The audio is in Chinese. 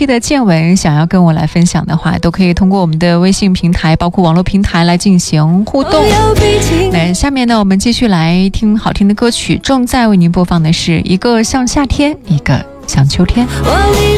期的见闻想要跟我来分享的话，都可以通过我们的微信平台包括网络平台来进行互动。那下面呢，我们继续来听好听的歌曲，正在为您播放的是一个像夏天，一个像秋天。